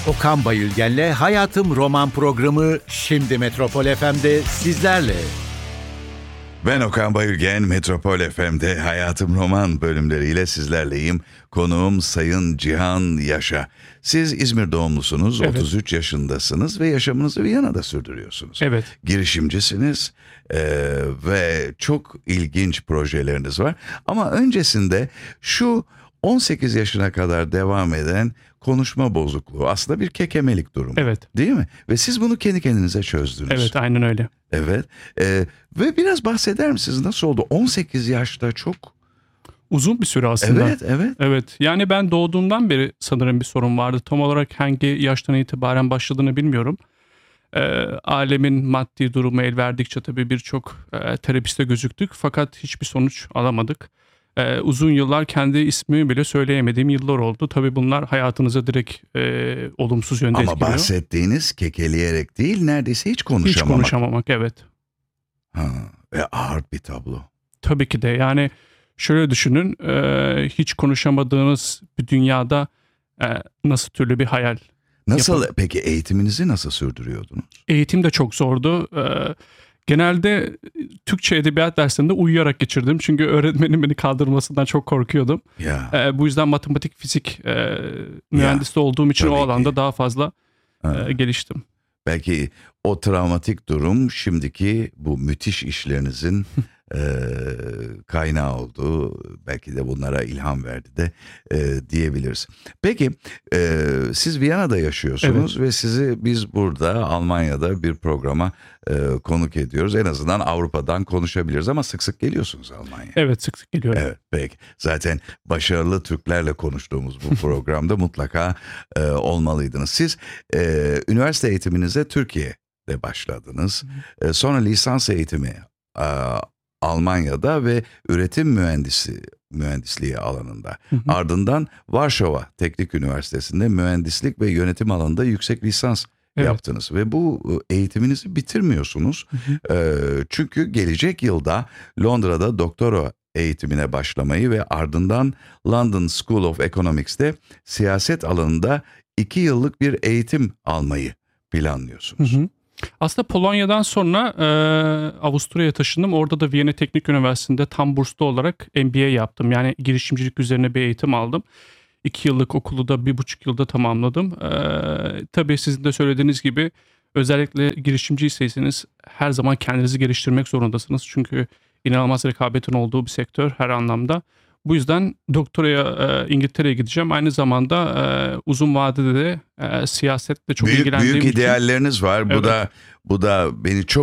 Okan Bayülgen'le Hayatım Roman programı şimdi Metropol FM'de sizlerle. Ben Okan Bayülgen, Metropol FM'de Hayatım Roman bölümleriyle sizlerleyim. Konuğum Sayın Cihan Yaşa. Siz İzmir doğumlusunuz, evet. 33 yaşındasınız ve yaşamınızı Viyana'da sürdürüyorsunuz. Evet. Girişimcisiniz ve çok ilginç projeleriniz var. Ama öncesinde şu 18 yaşına kadar devam eden konuşma bozukluğu aslında bir kekemelik durumu. Evet. Değil mi? Ve siz bunu kendi kendinize çözdünüz. Evet, aynen öyle. Evet. Ve biraz bahseder misiniz? Nasıl oldu? 18 yaşta çok uzun bir süre aslında. Evet. Evet. Yani ben doğduğumdan beri sanırım bir sorun vardı. Tam olarak hangi yaştan itibaren başladığını bilmiyorum. Ailemin maddi durumu el verdikçe tabii birçok terapiste gözüktük. Fakat hiçbir sonuç alamadık. Uzun yıllar kendi ismimi bile söyleyemediğim yıllar oldu. Tabii bunlar hayatınıza direkt olumsuz yönde etkiliyor. Ama bahsettiğiniz kekeleyerek değil, neredeyse hiç konuşamamak. Hiç konuşamamak, evet. Ağır bir tablo. Tabii ki de. Yani şöyle düşünün, hiç konuşamadığınız bir dünyada nasıl türlü bir hayal Nasıl peki eğitiminizi nasıl sürdürüyordunuz? Eğitim de çok zordu. Genelde Türkçe edebiyat derslerinde uyuyarak geçirdim. Çünkü öğretmenim beni kaldırmasından çok korkuyordum. Bu yüzden matematik, fizik mühendisi olduğum için o alanda daha fazla geliştim. Belki o travmatik durum şimdiki bu müthiş işlerinizin kaynağı oldu. Belki de bunlara ilham verdi de diyebiliriz. Peki siz Viyana'da yaşıyorsunuz, evet. Ve sizi biz burada Almanya'da bir programa konuk ediyoruz. En azından Avrupa'dan konuşabiliriz ama sık sık geliyorsunuz Almanya'ya. Evet, sık sık geliyorum. Evet, peki. Zaten başarılı Türklerle konuştuğumuz bu programda mutlaka olmalıydınız. Siz üniversite eğitiminize Türkiye'de başladınız. Sonra lisans eğitimi Almanya'da ve üretim mühendisliği alanında. Ardından Varşova Teknik Üniversitesi'nde mühendislik ve yönetim alanında yüksek lisans yaptınız. Ve bu eğitiminizi bitirmiyorsunuz. Çünkü gelecek yılda Londra'da doktora eğitimine başlamayı ve ardından London School of Economics'te siyaset alanında 2 yıllık bir eğitim almayı planlıyorsunuz. Aslında Polonya'dan sonra Avusturya'ya taşındım. Orada da Viyana Teknik Üniversitesi'nde tam burslu olarak MBA yaptım. Yani girişimcilik üzerine bir eğitim aldım. 2 yıllık okulu da 1,5 yılda tamamladım. Tabii sizin de söylediğiniz gibi özellikle girişimciyseniz her zaman kendinizi geliştirmek zorundasınız. Çünkü inanılmaz rekabetin olduğu bir sektör her anlamda. Bu yüzden doktoraya İngiltere'ye gideceğim. Aynı zamanda uzun vadede de siyasetle çok ilgilendiğim için. Büyük idealleriniz var. Evet. Bu da beni çok